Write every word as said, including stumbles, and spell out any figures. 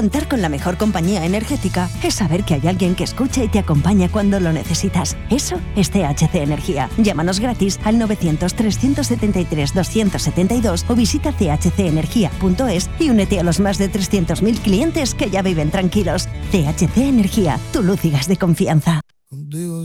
Contar con la mejor compañía energética es saber que hay alguien que escucha y te acompaña cuando lo necesitas. Eso es T H C Energía. Llámanos gratis al novecientos, trescientos setenta y tres, doscientos setenta y dos o visita c h c energía punto es y únete a los más de trescientos mil clientes que ya viven tranquilos. T H C Energía, tu luz y gas de confianza.